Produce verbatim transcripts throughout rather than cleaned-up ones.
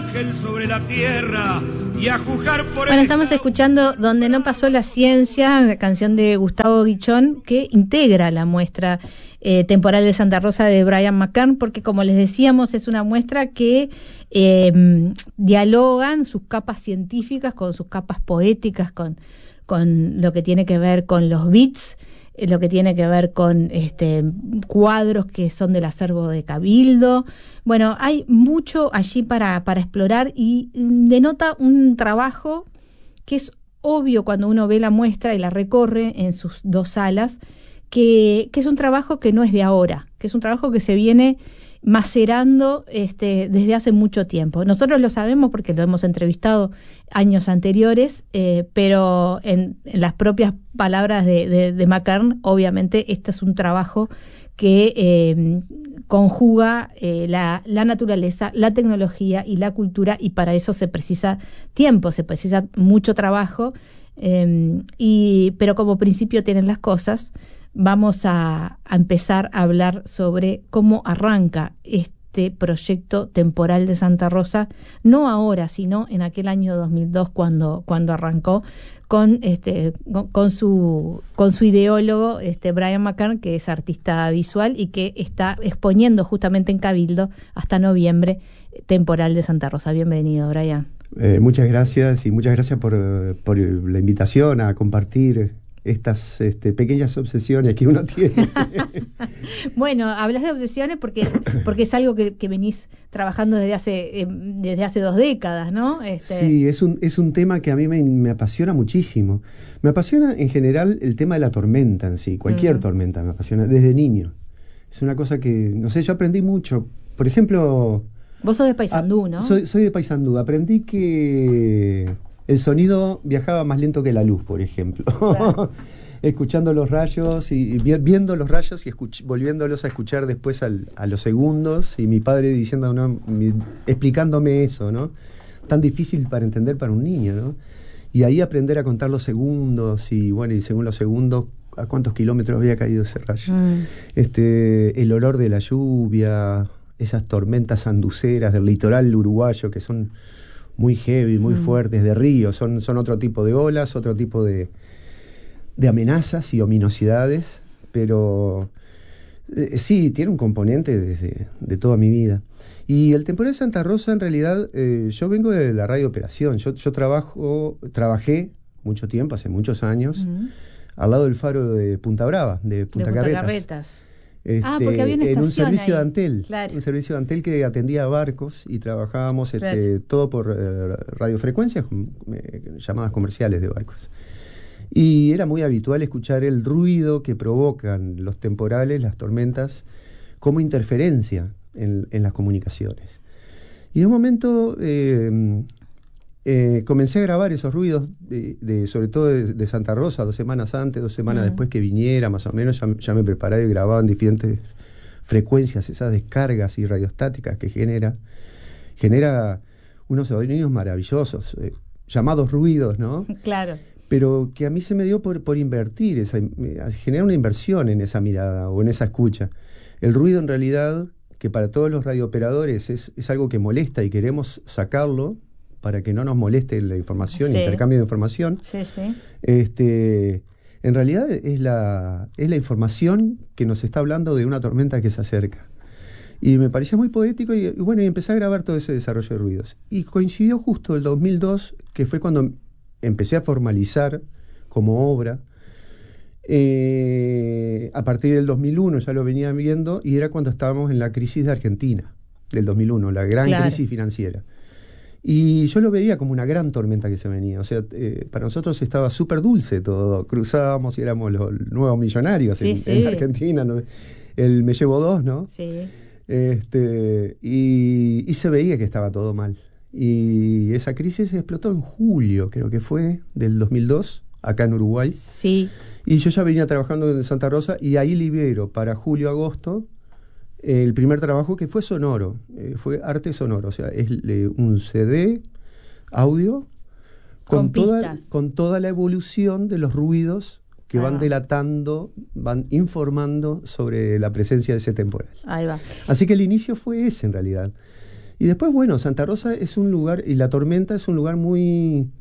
ángel sobre la tierra y a juzgar por Bueno, estamos escuchando Donde no pasó la ciencia, la canción de Gustavo Guichón, que integra la muestra eh, temporal de Santa Rosa de Brian McCann, porque como les decíamos, es una muestra que eh, dialogan sus capas científicas con sus capas poéticas, con, con lo que tiene que ver con los beats, lo que tiene que ver con este cuadros que son del acervo de Cabildo. Bueno, hay mucho allí para, para explorar y denota un trabajo que es obvio cuando uno ve la muestra y la recorre en sus dos salas, que, que es un trabajo que no es de ahora, que es un trabajo que se viene macerando este, desde hace mucho tiempo. Nosotros lo sabemos porque lo hemos entrevistado años anteriores, eh, pero en, en las propias palabras de, de, de McCann, obviamente este es un trabajo que eh, conjuga eh, la, la naturaleza, la tecnología y la cultura, y para eso se precisa tiempo, se precisa mucho trabajo, eh, y, pero como principio tienen las cosas. Vamos a, a empezar a hablar sobre cómo arranca este proyecto temporal de Santa Rosa, no ahora, sino en aquel año dos mil dos cuando, cuando arrancó con este con, con su con su ideólogo este Brian McCann, que es artista visual y que está exponiendo justamente en Cabildo hasta noviembre temporal de Santa Rosa. Bienvenido, Brian. Eh, muchas gracias y muchas gracias por, por la invitación a compartir estas este, pequeñas obsesiones que uno tiene. Bueno, hablas de obsesiones porque porque es algo que, que venís trabajando desde hace eh, desde hace dos décadas, ¿no? Este... Sí, es un, es un tema que a mí me, me apasiona muchísimo. Me apasiona en general el tema de la tormenta en sí, cualquier uh-huh. tormenta me apasiona, desde niño. Es una cosa que, no sé, yo aprendí mucho. Por ejemplo... Vos sos de Paysandú, ¿no? Soy, soy de Paysandú. Aprendí que el sonido viajaba más lento que la luz, por ejemplo. Claro. Escuchando los rayos y, y viendo los rayos y escuch- volviéndolos a escuchar después al, a los segundos, y mi padre diciendo, ¿no? mi, explicándome eso, ¿no? Tan difícil para entender para un niño, ¿no? Y ahí aprender a contar los segundos y, bueno, y según los segundos, a cuántos kilómetros había caído ese rayo. Mm. Este, el olor de la lluvia, esas tormentas anduceras del litoral uruguayo que son muy heavy, muy mm. fuertes, de río, son, son otro tipo de olas, otro tipo de, de amenazas y ominosidades, pero eh, sí, tiene un componente desde de toda mi vida. Y el temporal de Santa Rosa, en realidad, eh, yo vengo de la radio operación, yo, yo trabajo, trabajé mucho tiempo, hace muchos años, mm. al lado del faro de Punta Brava, de Punta, de Punta Carretas. Carretas. Este, ah, porque había una en un servicio ahí. de Antel, claro. un servicio de Antel que atendía a barcos y trabajábamos este, claro. todo por eh, radiofrecuencias, eh, llamadas comerciales de barcos. Y era muy habitual escuchar el ruido que provocan los temporales, las tormentas, como interferencia en, en las comunicaciones. Y de un momento eh, eh, comencé a grabar esos ruidos, de, de, sobre todo de, de Santa Rosa, dos semanas antes, dos semanas uh-huh. después que viniera, más o menos, ya, ya me preparaba y grababa en diferentes frecuencias, esas descargas y radiostáticas que genera. Genera unos sonidos maravillosos, eh, llamados ruidos, ¿no? Claro. Pero que a mí se me dio por, por invertir, esa, generar una inversión en esa mirada o en esa escucha. El ruido, en realidad, que para todos los radiooperadores es, es algo que molesta y queremos sacarlo para que no nos moleste la información, sí. el intercambio de información. Sí, sí. Este, en realidad es la, es la información que nos está hablando de una tormenta que se acerca. Y me parecía muy poético y, y bueno, y empecé a grabar todo ese desarrollo de ruidos. Y coincidió justo el dos mil dos, que fue cuando empecé a formalizar como obra. Eh, a partir del dos mil uno ya lo venía viendo, y era cuando estábamos en la crisis de Argentina, del dos mil uno, la gran claro. crisis financiera. Y yo lo veía como una gran tormenta que se venía. O sea, eh, para nosotros estaba súper dulce todo. Cruzábamos y éramos los nuevos millonarios sí, en, sí. en Argentina. ¿no? El Me Llevo Dos, ¿no? Sí. Este, y, y se veía que estaba todo mal. Y esa crisis explotó en julio, creo que fue, del dos mil dos, acá en Uruguay. Sí. Y yo ya venía trabajando en Santa Rosa, y ahí libero para julio-agosto el primer trabajo, que fue sonoro, eh, fue arte sonoro, o sea, es eh, un C D, audio, con, con toda, con toda la evolución de los ruidos que ah. van delatando, van informando sobre la presencia de ese temporal. Ahí va. Así que el inicio fue ese, en realidad. Y después, bueno, Santa Rosa es un lugar, y La Tormenta es un lugar muy...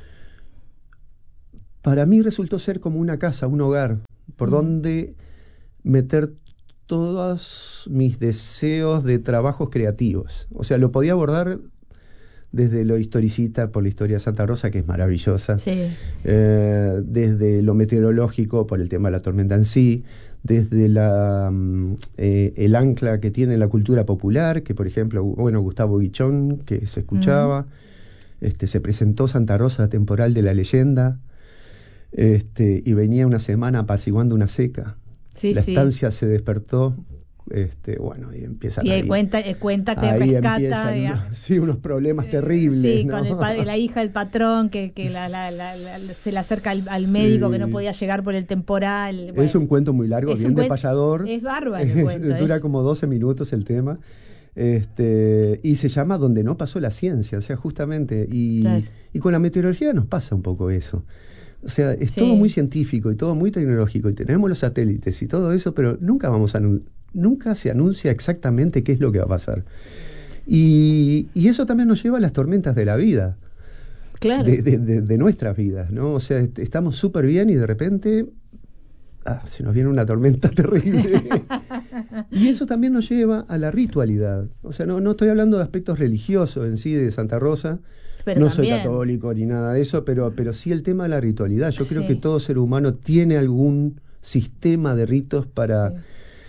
Para mí resultó ser como una casa, un hogar, por mm. donde meter todos mis deseos de trabajos creativos. O sea, lo podía abordar desde lo historicista, por la historia de Santa Rosa, que es maravillosa, sí. eh, desde lo meteorológico, por el tema de la tormenta en sí, desde la, eh, el ancla que tiene la cultura popular, que por ejemplo, bueno, Gustavo Guichón, que se escuchaba, uh-huh. este, se presentó Santa Rosa temporal de la leyenda, este, y venía una semana apaciguando una seca. Sí, la sí. estancia se despertó, este, bueno, y empiezan y ahí ahí, cuenta, eh, cuenta que ahí rescata empiezan, digamos, sí, unos problemas terribles, sí, ¿no? con el padre, la hija del patrón que, que la, la, la, la, se le acerca al, al médico, sí. que no podía llegar por el temporal. Bueno, es un cuento muy largo, bien de payador, es bárbaro el cuento, dura es... como doce minutos el tema, este, y se llama Donde no pasó la ciencia, o sea, justamente, y, claro. y con la meteorología nos pasa un poco eso. O sea, es sí. todo muy científico y todo muy tecnológico y tenemos los satélites y todo eso, pero nunca vamos a nunca se anuncia exactamente qué es lo que va a pasar. Y, y eso también nos lleva a las tormentas de la vida. Claro. De, de, de, de nuestras vidas, ¿no? O sea, est- estamos súper bien y de repente ah, se nos viene una tormenta terrible. Y eso también nos lleva a la ritualidad. O sea, no, no estoy hablando de aspectos religiosos en sí de Santa Rosa. Pero no también. soy católico ni nada de eso, pero, pero sí el tema de la ritualidad. Yo creo sí. que todo ser humano tiene algún sistema de ritos para, sí.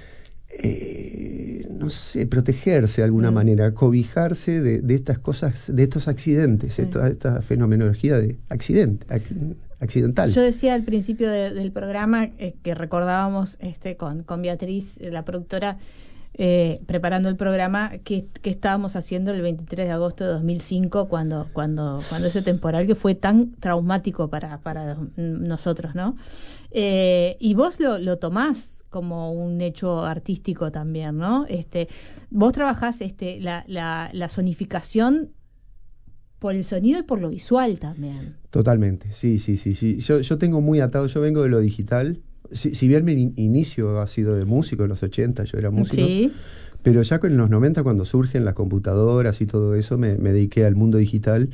eh, no sé, protegerse de alguna mm. manera, cobijarse de, de estas cosas, de estos accidentes, sí. esta, esta fenomenología de accidente, ac- accidental. Yo decía al principio de, del programa eh, que recordábamos este con, con Beatriz, la productora, Eh, preparando el programa, que, que estábamos haciendo el veintitrés de agosto de dos mil cinco cuando cuando cuando ese temporal que fue tan traumático para, para nosotros, ¿no? Eh, y vos lo, lo tomás como un hecho artístico también, ¿no? Este, vos trabajás este, la, la, la sonificación por el sonido y por lo visual también. Totalmente, sí, sí, sí, sí. Yo, yo tengo muy atado, yo vengo de lo digital. Si, si bien mi in- inicio ha sido de músico en los ochenta, yo era músico, sí. pero ya en los noventa, cuando surgen las computadoras y todo eso, me, me dediqué al mundo digital.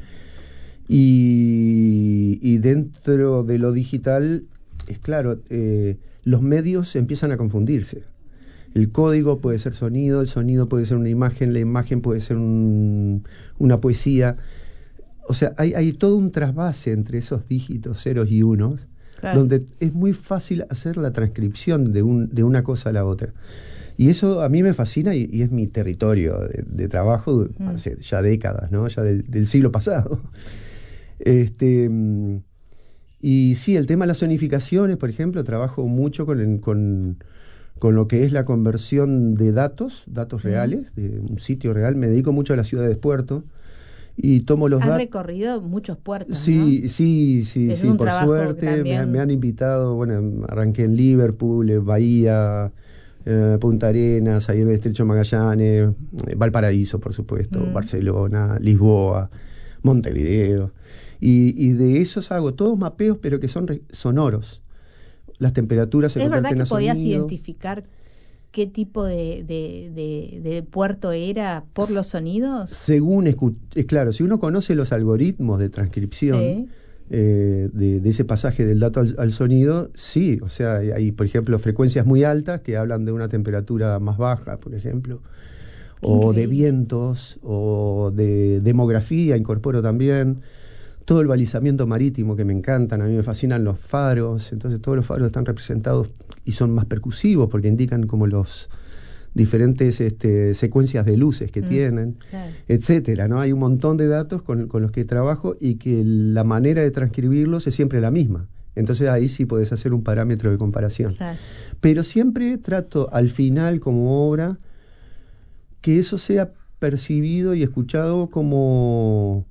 Y, y dentro de lo digital, es claro, eh, los medios empiezan a confundirse. El código puede ser sonido, el sonido puede ser una imagen, la imagen puede ser un, una poesía. O sea, hay, hay todo un trasvase entre esos dígitos, ceros y unos, claro. donde es muy fácil hacer la transcripción de, un, de una cosa a la otra. Y eso a mí me fascina y, y es mi territorio de, de trabajo mm. hace ya décadas, ¿no? Ya del, del siglo pasado. Este, y sí, el tema de las sonificaciones, por ejemplo, trabajo mucho con, el, con, con lo que es la conversión de datos, datos mm. reales, de un sitio real. Me dedico mucho a la ciudad de Puerto. Y tomo los datos. Has recorrido muchos puertos, sí, ¿no? Sí, sí, sí, por suerte también... me, me han invitado, bueno, arranqué en Liverpool, en Bahía, eh, Punta Arenas, ahí en el Estrecho Magallanes, eh, Valparaíso, por supuesto, mm. Barcelona, Lisboa, Montevideo, y, y de esos hago todos mapeos, pero que son re- sonoros. Las temperaturas se ¿Es verdad que podías sonido. identificar qué tipo de, de, de, de puerto era por los sonidos? Según, escu- es claro, si uno conoce los algoritmos de transcripción sí. eh, de, de ese pasaje del dato al, al sonido, sí, o sea, hay, hay, por ejemplo, frecuencias muy altas que hablan de una temperatura más baja, por ejemplo, qué o increíble. De vientos, o de demografía, incorporo también. Todo el balizamiento marítimo que me encantan, a mí me fascinan los faros, entonces todos los faros están representados y son más percusivos porque indican como los diferentes este, secuencias de luces que mm, tienen, claro. etcétera, ¿no? Hay un montón de datos con, con los que trabajo y que la manera de transcribirlos es siempre la misma. Entonces ahí sí podés hacer un parámetro de comparación. Claro. Pero siempre trato al final como obra que eso sea percibido y escuchado como...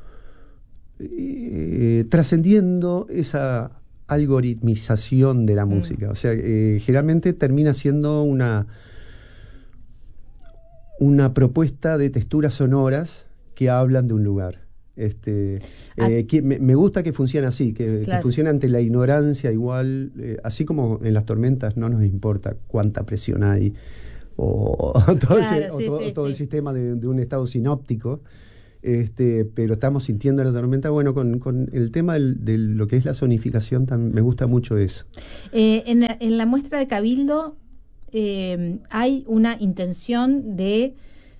Eh, trascendiendo esa algoritmización de la mm. música. O sea, eh, generalmente termina siendo una, una propuesta de texturas sonoras que hablan de un lugar. Este, eh, que me, me gusta que funcione así, que, claro. que funcione ante la ignorancia igual, eh, así como en las tormentas no nos importa cuánta presión hay, o todo, Claro, ese, o sí, todo, sí, todo sí. el sistema de, de un estado sinóptico. Este, pero estamos sintiendo la tormenta. Bueno, con, con el tema del, de lo que es la sonificación, también me gusta mucho eso. Eh, en, la, en la muestra de Cabildo eh, hay una intención de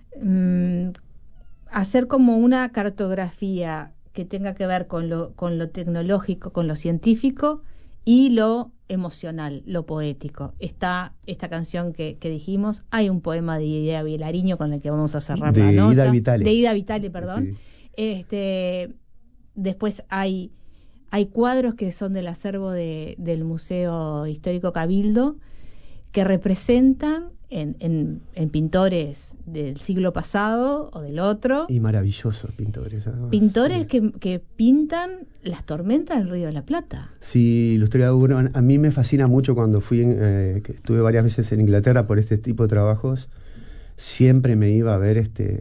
mm, hacer como una cartografía que tenga que ver con lo, con lo tecnológico, con lo científico y lo emocional, lo poético. Está esta canción que, que dijimos, hay un poema de Ida Vilariño con el que vamos a cerrar De la nota. Ida Vitale. De Ida Vitale, perdón. Sí. Este, después hay, hay cuadros que son del acervo de, del Museo Histórico Cabildo que representan en, en, en pintores del siglo pasado o del otro. Y maravillosos pintores. Además. Pintores Sí. que, que pintan las tormentas del Río de la Plata. Sí, ilustrador. Bueno, a mí me fascina mucho cuando fui, en, eh, que estuve varias veces en Inglaterra por este tipo de trabajos. Siempre me iba a ver este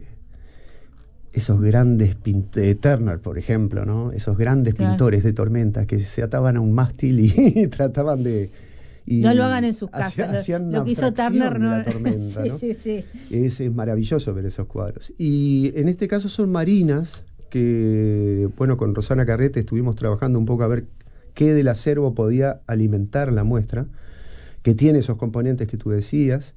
esos grandes pintores, Turner, por ejemplo, ¿no? Esos grandes Claro. pintores de tormentas que se ataban a un mástil y trataban de... Y no lo hagan en sus hacía- casas. hacían Lo, una lo que hizo abstracción Turner de no. la tormenta, sí, ¿no? sí, sí. Es, es maravilloso ver esos cuadros. Y en este caso son marinas que, bueno, con Rosana Carrete estuvimos trabajando un poco a ver qué del acervo podía alimentar la muestra, que tiene esos componentes que tú decías.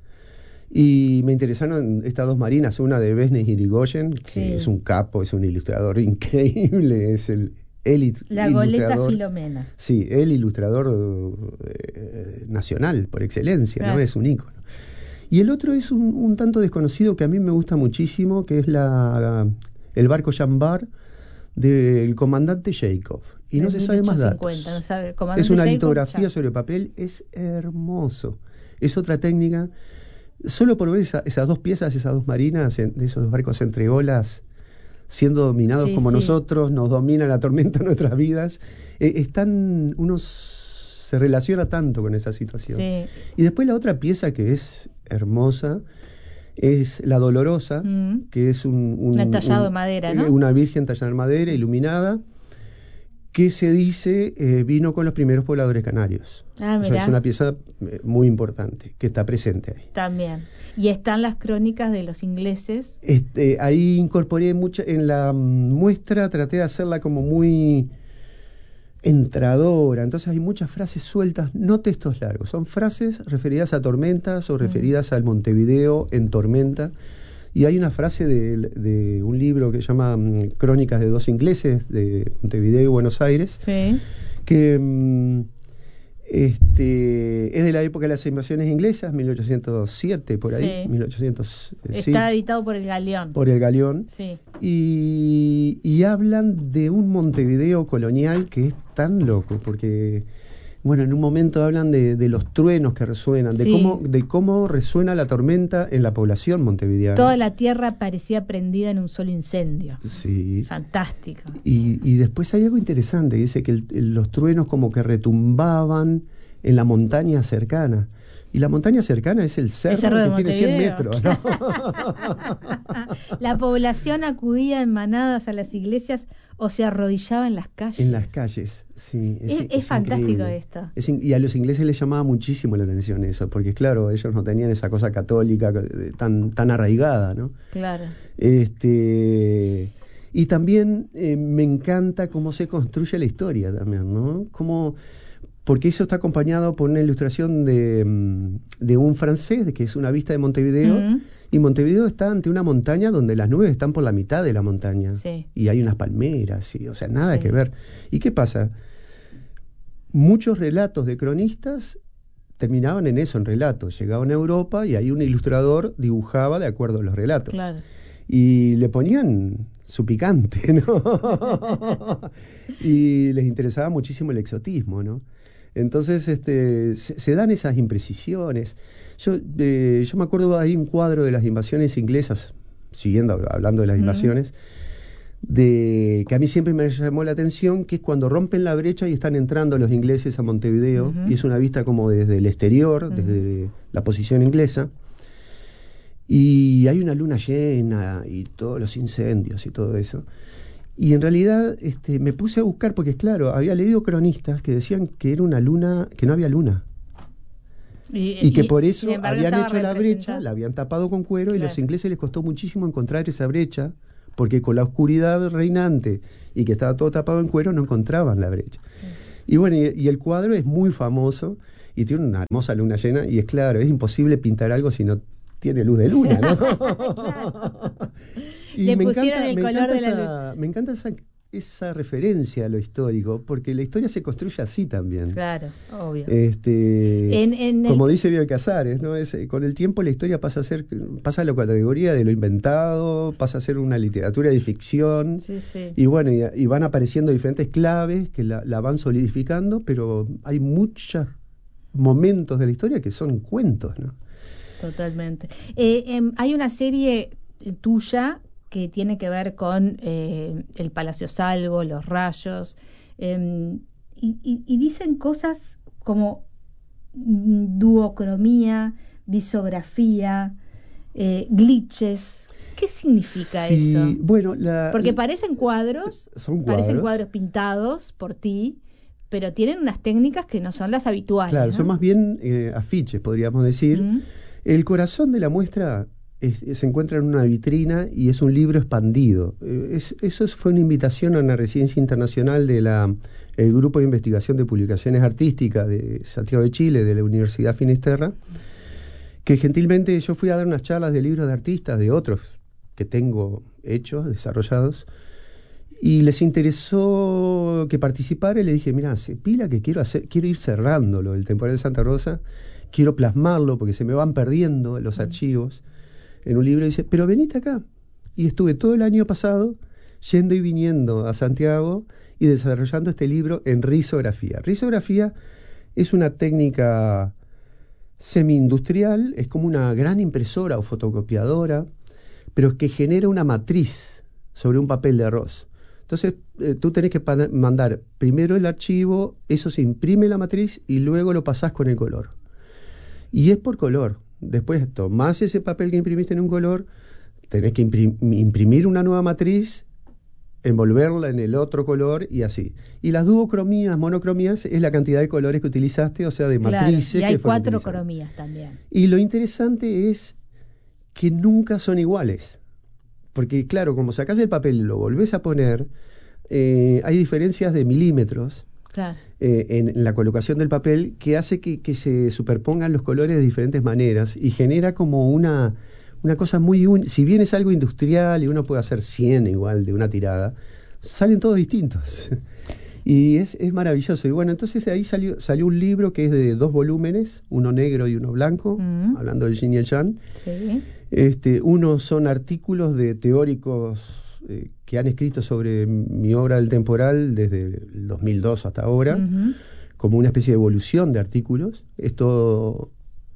Y me interesaron estas dos marinas, una de Vesnes Irigoyen, que Sí. es un capo, es un ilustrador increíble, es el, el il- La goleta ilustrador. Filomena. Sí, el ilustrador eh, nacional por excelencia, Claro. ¿no? Es un ícono. Y el otro es un, un tanto desconocido que a mí me gusta muchísimo, que es la el barco Jambar del comandante Jacob. Y no De se sabe más mil ochocientos datos. cincuenta, no sabe, comandante Es una Jacob, litografía ya. sobre papel, es hermoso. Es otra técnica. Solo por ver esa- esas dos piezas, esas dos marinas, en- de esos dos barcos entre olas, siendo dominados Sí, como sí. nosotros, nos domina la tormenta en nuestras vidas, eh, están, uno se relaciona tanto con esa situación. Sí. Y después la otra pieza que es hermosa es La Dolorosa, Mm. que es un, un- Un tallado un- de madera, eh, ¿no? una virgen tallada en madera, iluminada, que se dice eh, vino con los primeros pobladores canarios. Ah, O sea, mirá. es una pieza eh, muy importante, que está presente ahí. También. Y están las crónicas de los ingleses. Este, ahí incorporé mucha, en la mm, muestra traté de hacerla como muy entradora, entonces hay muchas frases sueltas, no textos largos, son frases referidas a tormentas o referidas al Montevideo en tormenta. Y hay una frase de, de un libro que se llama mm, Crónicas de dos ingleses de Montevideo y Buenos Aires, Sí. que mm, este, es de la época de las invasiones inglesas, mil ochocientos siete, por ahí, Sí. mil ochocientos, eh, Está sí, editado por el Galeón. por el Galeón. Sí. Y, y hablan de un Montevideo colonial que es tan loco, porque, bueno, en un momento hablan de, de los truenos que resuenan, de, Sí. cómo, de cómo resuena la tormenta en la población montevideana. Toda la tierra parecía prendida en un solo incendio. Sí. Fantástico. Y, y después hay algo interesante, dice que el- el- los truenos como que retumbaban en la montaña cercana. Y la montaña cercana es el cerro, cerro de que tiene cien Montevideo. metros, ¿no? La población acudía en manadas a las iglesias o se arrodillaba en las calles. En las calles, sí. Es- es fantástico increíble. esto. Es in- y a los ingleses les llamaba muchísimo la atención eso, porque claro, ellos no tenían esa cosa católica eh, tan, tan arraigada, ¿no? Claro. Este, y también eh, me encanta cómo se construye la historia también, ¿no? Cómo, porque eso está acompañado por una ilustración de, mm, de un francés, de que es una vista de Montevideo, Ujú. y Montevideo está ante una montaña donde las nubes están por la mitad de la montaña. Sí. Y hay unas palmeras, y, o sea, nada Sí. que ver. ¿Y qué pasa? Muchos relatos de cronistas terminaban en eso, en relatos. Llegaban a Europa y ahí un ilustrador dibujaba de acuerdo a los relatos. Claro. Y le ponían su picante, ¿no? Y les interesaba muchísimo el exotismo, ¿no? Entonces este, se, se dan esas imprecisiones. Yo, eh, yo me acuerdo, hay un cuadro de las invasiones inglesas, siguiendo hablando de las Ujú. invasiones, de que a mí siempre me llamó la atención, que es cuando rompen la brecha y están entrando los ingleses a Montevideo, Ujú. y es una vista como desde el exterior, Ujú. desde la posición inglesa, y hay una luna llena y todos los incendios y todo eso. Y en realidad este, me puse a buscar, porque claro, había leído cronistas que decían que era una luna, que no había luna. Y, y que por eso habían estaba hecho la brecha, la habían tapado con cuero, claro. Y los ingleses les costó muchísimo encontrar esa brecha, porque con la oscuridad reinante y que estaba todo tapado en cuero no encontraban la brecha. Sí. Y bueno, y, y el cuadro es muy famoso y tiene una hermosa luna llena, y es claro, es imposible pintar algo si no tiene luz de luna, ¿no? Claro. Y Le me pusieron encanta, el me color encanta de la esa, luz. Me encanta esa, esa referencia a lo histórico, porque la historia se construye así también. Claro, obvio. Este, en, en como el... dice Bioy Casares, ¿no? Es, con el tiempo la historia pasa a ser, pasa a la categoría de lo inventado, pasa a ser una literatura de ficción. Sí, sí. Y bueno, y, y van apareciendo diferentes claves que la, la van solidificando, pero hay muchos momentos de la historia que son cuentos, ¿no? Totalmente. Eh, eh, hay una serie tuya que tiene que ver con eh, el Palacio Salvo, los rayos, eh, y, y, y dicen cosas como duocromía, visografía, eh, glitches. ¿Qué significa sí, eso? Bueno, la, porque parecen cuadros, son cuadros, parecen cuadros pintados por ti, pero tienen unas técnicas que no son las habituales. Claro, ¿no? son más bien eh, afiches, podríamos decir. Mm. El corazón de la muestra es, es, se encuentra en una vitrina y es un libro expandido. Eh, es, eso fue una invitación a una residencia internacional del Grupo de Investigación de Publicaciones Artísticas de Santiago de Chile, de la Universidad Finisterra, que gentilmente yo fui a dar unas charlas de libros de artistas, de otros que tengo hechos, desarrollados, y les interesó que participara, y le dije, mira, se pila que quiero hacer, quiero ir cerrándolo, el temporal de Santa Rosa, quiero plasmarlo porque se me van perdiendo los mm. archivos en un libro. Y dice, pero venite acá. Y estuve todo el año pasado yendo y viniendo a Santiago y desarrollando este libro en risografía. Risografía es una técnica semi-industrial, es como una gran impresora o fotocopiadora, pero que genera una matriz sobre un papel de arroz. Entonces, eh, tú tenés que pa- mandar primero el archivo, eso se imprime la matriz y luego lo pasás con el color. Y es por color. Después tomás ese papel que imprimiste en un color, tenés que imprim- imprimir una nueva matriz, envolverla en el otro color y así. Y las duocromías, monocromías, es la cantidad de colores que utilizaste, o sea, de claro, matrices. Y hay que fueron cuatro utilizadas. cromías también. Y lo interesante es que nunca son iguales. Porque, claro, como sacás el papel y lo volvés a poner, eh, hay diferencias de milímetros. Claro. Eh, en, en la colocación del papel, que hace que, que se superpongan los colores de diferentes maneras y genera como una, una cosa muy un... si bien es algo industrial y uno puede hacer cien igual de una tirada, salen todos distintos y es, es maravilloso. Y bueno, entonces ahí salió, salió un libro que es de dos volúmenes, uno negro y uno blanco, mm. hablando del yin y el yang. Sí. Este, uno son artículos de teóricos eh, que han escrito sobre mi obra del temporal desde el dos mil dos hasta ahora, uh-huh. como una especie de evolución de artículos. Esto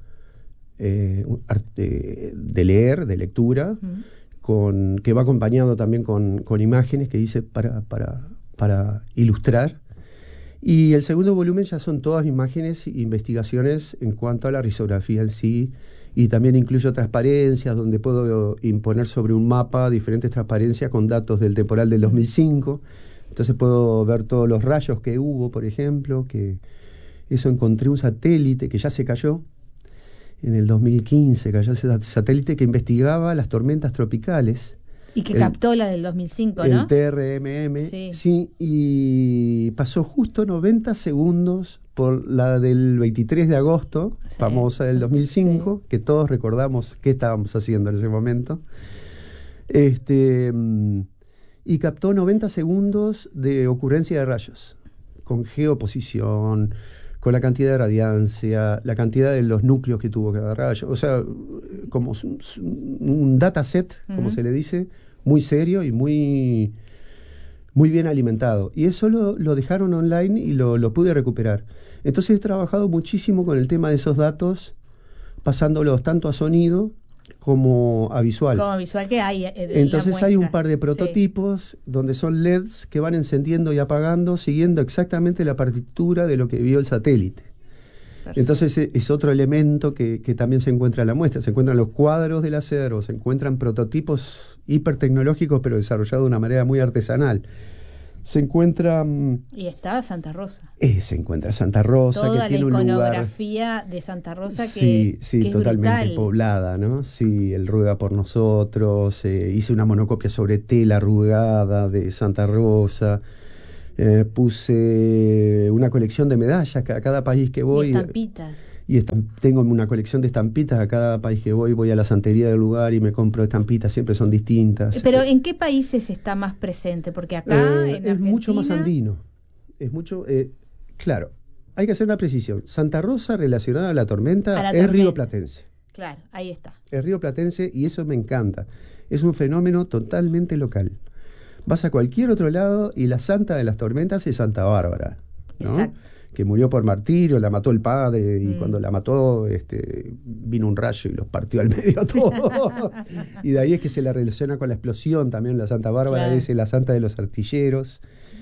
eh, arte, de leer, de lectura, uh-huh. con, que va acompañado también con, con imágenes que hice para, para, para ilustrar. Y el segundo volumen ya son todas imágenes e investigaciones en cuanto a la risografía en sí. Y también incluyo transparencias, donde puedo imponer sobre un mapa diferentes transparencias con datos del temporal del dos mil cinco. Entonces puedo ver todos los rayos que hubo, por ejemplo, que eso encontré un satélite que ya se cayó. En el dos mil quince cayó ese satélite que investigaba las tormentas tropicales. Y que el, captó la del dos mil cinco, ¿no? El T R M M, sí. sí, y pasó justo noventa segundos por la del veintitrés de agosto, sí, famosa del dos mil cinco, sí. que todos recordamos qué estábamos haciendo en ese momento. Este, y captó noventa segundos de ocurrencia de rayos, con geoposición, con la cantidad de radiancia, la cantidad de los núcleos que tuvo cada rayo, o sea, como un dataset, uh-huh. como se le dice, muy serio y muy, muy bien alimentado. Y eso lo, lo dejaron online y lo, lo pude recuperar. Entonces he trabajado muchísimo con el tema de esos datos, pasándolos tanto a sonido como a visual. Como visual que hay. Entonces hay un par de prototipos, sí. donde son L E Ds que van encendiendo y apagando, siguiendo exactamente la partitura de lo que vio el satélite. Perfecto. Entonces es otro elemento que, que también se encuentra en la muestra. Se encuentran los cuadros del acero, se encuentran prototipos hipertecnológicos, pero desarrollados de una manera muy artesanal. se encuentra... mm, Y está Santa Rosa. eh, se encuentra Santa Rosa, Toda que la tiene un lugar... iconografía de Santa Rosa que, Sí, sí, que es totalmente brutal. poblada, ¿no? Sí, él ruega por nosotros, eh, hice una monocopia sobre tela arrugada de Santa Rosa, eh, puse una colección de medallas a cada país que voy. Y estampitas. Y estam- tengo una colección de estampitas a cada país que voy, voy a la santería del lugar y me compro estampitas, siempre son distintas. Pero Eh, ¿en qué países está más presente? Porque acá, eh, en es mucho más Argentina- andino, es mucho, eh, claro, hay que hacer una precisión. Santa Rosa relacionada a la tormenta A la es tormenta. rioplatense. Claro, ahí está. Es rioplatense y eso me encanta. Es un fenómeno totalmente local. Vas a cualquier otro lado y la santa de las tormentas es Santa Bárbara, ¿no? Exacto. Que murió por martirio, la mató el padre y Mm. cuando la mató este, vino un rayo y los partió al medio todo. Y de ahí es que se la relaciona con la explosión también. La Santa Bárbara Claro. es la santa de los artilleros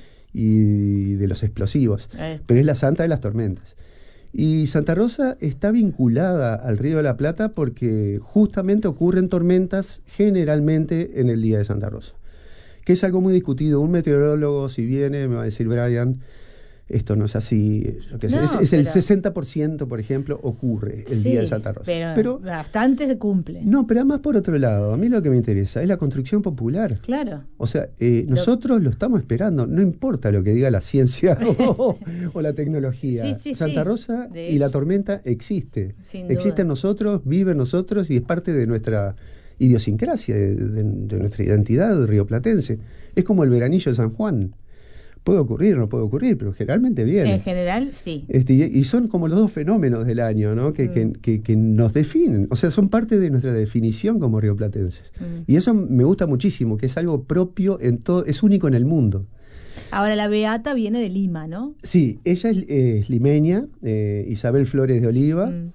y de los explosivos, Ahí está. pero es la santa de las tormentas. Y Santa Rosa está vinculada al Río de la Plata porque justamente ocurren tormentas generalmente en el día de Santa Rosa, que es algo muy discutido. Un meteorólogo, si viene, me va a decir, Brian, esto no es así. Yo qué sé. No, es, es el pero- sesenta por ciento, por ejemplo, ocurre el Sí, día de Santa Rosa. Pero, bastante se cumple. no, pero además por otro lado, a mí lo que me interesa es la construcción popular. Claro. O sea, eh, nosotros lo estamos esperando, no importa lo que diga la ciencia o, o la tecnología. Sí, sí, Santa sí, Rosa de y la hecho. tormenta existe. Sin Existe duda. en nosotros, vive en nosotros y es parte de nuestra idiosincrasia, de, de- de nuestra identidad rioplatense. Es como el veranillo de San Juan. Puede ocurrir, no puede ocurrir, pero generalmente viene. En general, sí. Este, y, y son como los dos fenómenos del año, ¿no? Que, Mm. que, que- que nos definen, o sea, son parte de nuestra definición como rioplatenses. Mm. Y eso me gusta muchísimo, que es algo propio en todo, es único en el mundo. Ahora, la Beata viene de Lima, ¿no? Sí, ella es, es limeña, eh, Isabel Flores de Oliva. Mm.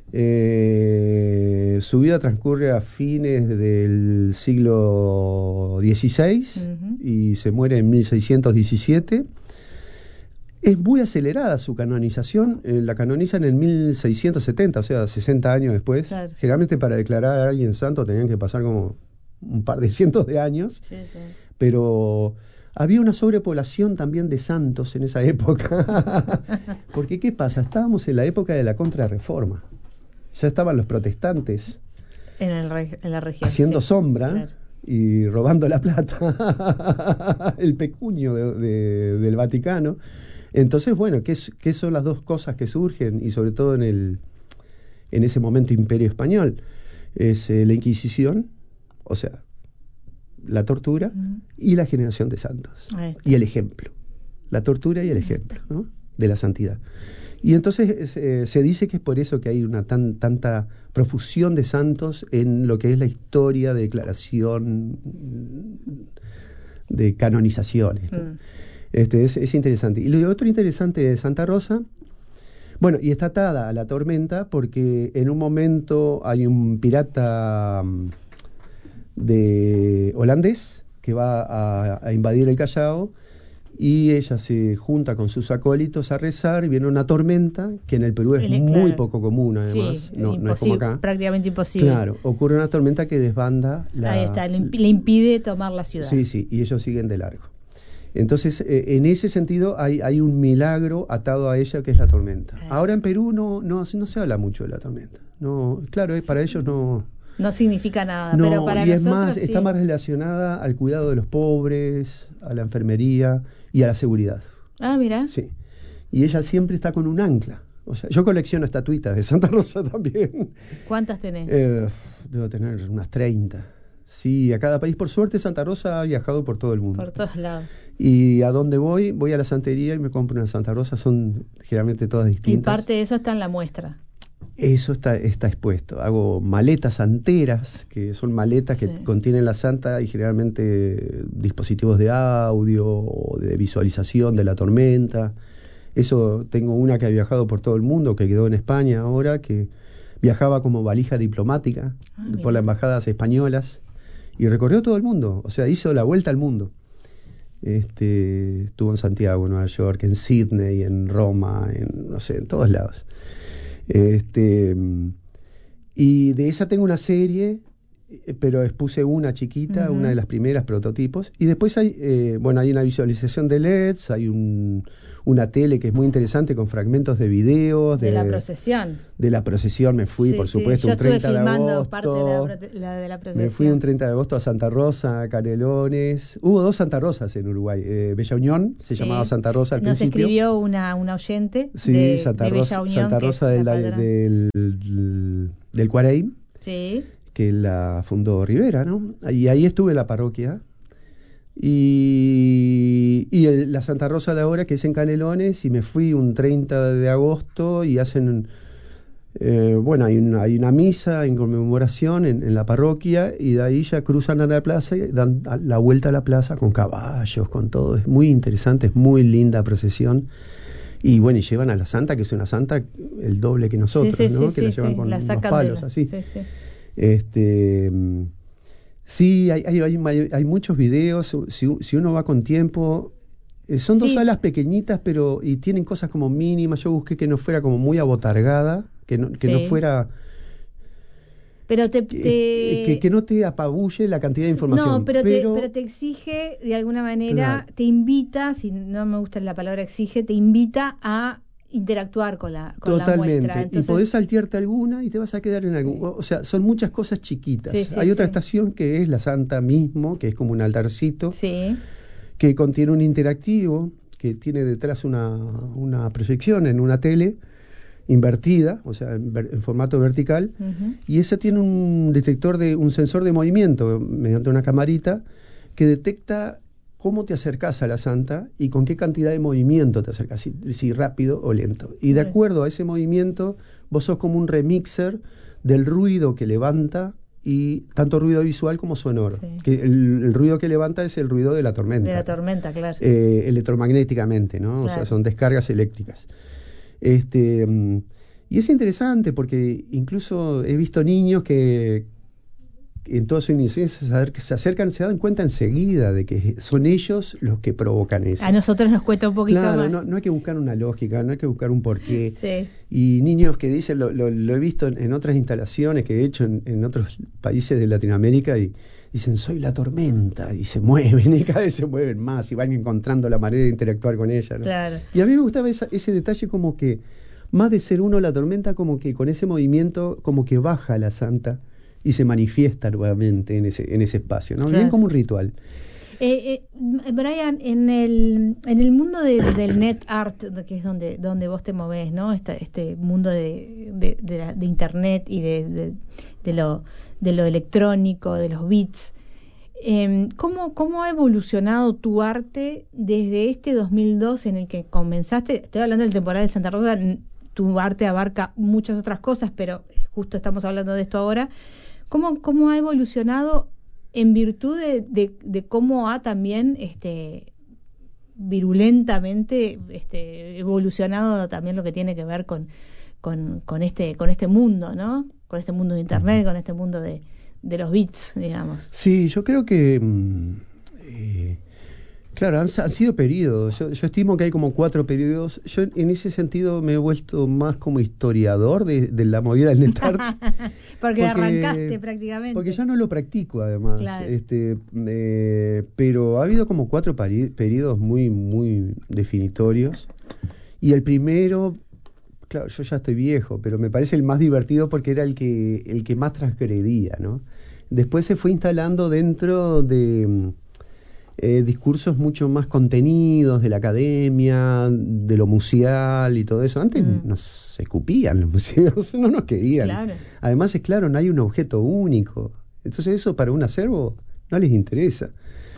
Eh, su vida transcurre a fines del siglo dieciséis Ujú. y se muere en mil seiscientos diecisiete. Es muy acelerada su canonización, eh, la canonizan en mil seiscientos setenta, o sea, sesenta años después. Claro. Generalmente para declarar a alguien santo tenían que pasar como un par de cientos de años, Sí, sí. pero había una sobrepoblación también de santos en esa época. Porque, ¿qué pasa? Estábamos en la época de la Contrarreforma. Ya estaban los protestantes En, el re- en la región. haciendo sí. sombra Claro. y robando la plata, el pecunio de- de- del Vaticano. Entonces, bueno, ¿qué, es- qué son las dos cosas que surgen? Y sobre todo en, el, en ese momento Imperio Español. Es eh, la Inquisición, o sea, la tortura Ujú. y la generación de santos. Ahí está. Y el ejemplo. La tortura y el ejemplo, ¿no? De la santidad. Y entonces es, eh, se dice que es por eso que hay una tan, tanta profusión de santos en lo que es la historia de declaración, de canonizaciones, ¿no? Mm. Este, es, es interesante. Y lo otro interesante de Santa Rosa, bueno, y está atada a la tormenta porque en un momento hay un pirata mm, de holandés que va a, a invadir el Callao y ella se junta con sus acólitos a rezar y viene una tormenta que en el Perú es Él es, muy claro. poco común además, Sí, no, no es como imposible, acá. prácticamente imposible. Claro, ocurre una tormenta que desbanda la... Ahí está, le, imp- le impide tomar la ciudad. Sí, sí, y ellos siguen de largo. Entonces, eh, en ese sentido hay, hay un milagro atado a ella que es la tormenta. Ah. Ahora en Perú no, no, no se habla mucho de la tormenta. No, claro, eh, para ellos no... No significa nada, No, pero para y es nosotros más, sí. está más relacionada al cuidado de los pobres, a la enfermería y a la seguridad. Ah, mira. Sí. Y ella siempre está con un ancla. O sea, yo colecciono estatuitas de Santa Rosa también. ¿Cuántas tenés? Eh, debo tener unas treinta. Sí, a cada país. Por suerte Santa Rosa ha viajado por todo el mundo. Por todos lados. Y a dónde voy, voy a la santería y me compro una Santa Rosa. Son generalmente todas Y distintas. parte de eso está en la muestra. Eso está, está expuesto. Hago maletas santeras, que son maletas Sí. que contienen la santa y generalmente dispositivos de audio o de visualización de la tormenta. Eso, tengo una que ha viajado por todo el mundo, que quedó en España ahora, que viajaba como valija diplomática Ah, por mira. las embajadas españolas y recorrió todo el mundo. O sea, hizo la vuelta al mundo. Este, estuvo en Santiago, en Nueva York, en Sydney, en Roma, en no sé, en todos lados. Este, y de esa tengo una serie pero expuse una chiquita, Uh-huh. una de las primeras prototipos. Y después hay, eh, bueno, hay una visualización de L E Ds, hay un, una tele que es muy interesante con fragmentos de videos. De, De, la procesión. De la procesión me fui, Sí, por sí. supuesto, Yo un treinta estuve de filmando agosto. parte de la, prote- la de la procesión. Me fui un treinta de agosto a Santa Rosa, a Canelones. Hubo dos Santa Rosas en Uruguay. Eh, Bella Unión, se Sí. llamaba Santa Rosa al Nos principio. escribió una, una oyente Sí, de, Santa de Rosa, Bella Unión. Santa que Rosa es del, la del, patrona. del, del Cuareim, Sí. que la fundó Rivera, ¿no? Y ahí estuve en la parroquia. Y, y el- la Santa Rosa de ahora, que es en Canelones, y me fui un treinta de agosto y hacen, eh, bueno, hay una, hay una misa en conmemoración en, en la parroquia, y de ahí ya cruzan a la plaza y dan a- la vuelta a la plaza con caballos, con todo. Es muy interesante, es muy linda procesión. Y bueno, y llevan a la santa, que es una santa el doble que nosotros, Sí, sí, ¿no? sí, que la sí, llevan sí, con la unos sacan de palos la- así. sí, sí. Este, mm, sí, hay, hay, hay, hay muchos videos. Si, si uno va con tiempo, eh, son dos Sí. salas pequeñitas, pero y tienen cosas como mínimas. Yo busqué que no fuera como muy abotargada, que no, que no Sí. fuera Pero te, que, te- que, que no te apabulle la cantidad de información. No, pero, Te, pero te exige, de alguna manera, Claro. te invita, si no me gusta la palabra exige, te invita a interactuar con la, con la Totalmente. muestra. Entonces, y podés saltearte alguna y te vas a quedar en algún. Sí. O sea, son muchas cosas chiquitas. Sí, sí, Hay otra sí. estación que es la Santa mismo, que es como un altarcito, Sí, que contiene un interactivo, que tiene detrás una, una proyección en una tele invertida, o sea, en, ver- en formato vertical, ujú, y esa tiene un detector de, un sensor de movimiento mediante una camarita que detecta cómo te acercás a la santa y con qué cantidad de movimiento te acercás, si, si rápido o lento. Y de Right. acuerdo a ese movimiento, vos sos como un remixer del ruido que levanta, y tanto ruido visual como sonoro. Sí. Que el, el ruido que levanta es el ruido de la tormenta. de la tormenta, claro. Eh, electromagnéticamente, ¿no? O Claro. sea, son descargas eléctricas. Este, mm, y es interesante porque incluso he visto niños que en toda su inocencia se acer- se acercan, se dan cuenta enseguida de que son ellos los que provocan eso. A nosotros nos cuesta un poquito Claro, más. no, no hay que buscar una lógica, no hay que buscar un porqué. Sí. Y niños que dicen, lo, lo- lo he visto en, en otras instalaciones que he hecho en, en otros países de Latinoamérica, y dicen, soy la tormenta, y se mueven, y cada vez se mueven más, y van encontrando la manera de interactuar con ella, ¿no? Claro. Y a mí me gustaba esa- ese detalle, como que, más de ser uno la tormenta, como que con ese movimiento, como que baja la santa y se manifiesta nuevamente en ese, en ese espacio, ¿no? Claro. Bien como un ritual. Eh, eh, Brian, en el, en el mundo de- del net art, que es donde, donde vos te movés, ¿no? Este, este mundo de, de, de, la- de internet y de, de, de lo, de lo electrónico, de los bits, eh, ¿cómo, ¿cómo ha evolucionado tu arte desde este dos mil dos en el que comenzaste? Estoy hablando del temporal de Santa Rosa, n- tu arte abarca muchas otras cosas, pero justo estamos hablando de esto ahora. ¿Cómo, cómo ha evolucionado en virtud de, de, de cómo ha también este, virulentamente este, evolucionado también lo que tiene que ver con, con, con, este, con este mundo, ¿no? Con este mundo de internet, con este mundo de, de los bits, digamos. Sí, yo creo que, mm, eh, claro, han, han sido periodos. Yo, yo estimo que hay como cuatro periodos. Yo en ese sentido me he vuelto más como historiador de, de la movida del netart. porque, porque arrancaste prácticamente. Porque ya no lo practico, además. Claro. Este, eh, pero ha habido como cuatro pari- periodos muy, muy definitorios. Y el primero, claro, yo ya estoy viejo, pero me parece el más divertido porque era el que, el que más transgredía, ¿no? Después se fue instalando dentro de eh, discursos mucho más contenidos de la academia, de lo museal y todo eso. Antes Mm. nos escupían los museos, no nos querían. Claro. Además, es claro, no hay un objeto único. Entonces eso para un acervo no les interesa.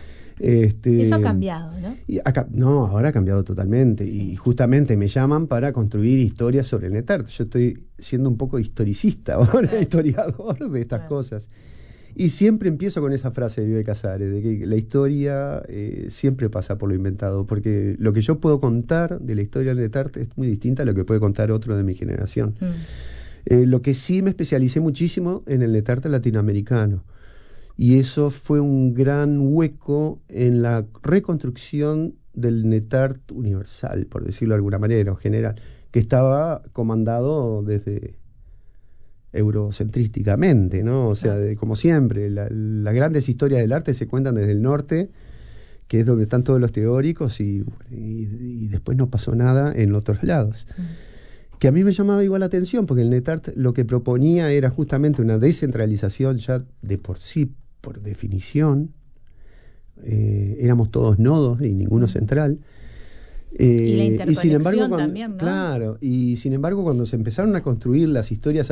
Este, Eso ha cambiado, ¿no? y acá, no, ahora ha cambiado totalmente. Y justamente me llaman para construir historias sobre el netart. Yo estoy siendo un poco historicista ahora, Claro. historiador de estas Claro. cosas. Y siempre empiezo con esa frase de Vive Casares, de que la historia eh, siempre pasa por lo inventado, porque lo que yo puedo contar de la historia del netart es muy distinta a lo que puede contar otro de mi generación. Mm. Eh, lo que sí me especialicé muchísimo en el netart latinoamericano. Y eso fue un gran hueco en la reconstrucción del netart universal, por decirlo de alguna manera, o general, que estaba comandado desde eurocentrísticamente, ¿no? O sea, de, como siempre, la, las grandes historias del arte se cuentan desde el norte, que es donde están todos los teóricos, y, y, y después no pasó nada en otros lados. Mm. Que a mí me llamaba igual la atención, porque el NetArt lo que proponía era justamente una descentralización ya de por sí, por definición. Eh, éramos todos nodos y ninguno central. Eh, y la interconexión y sin embargo, cuando, también, ¿no? Claro, y sin embargo cuando se empezaron a construir las historias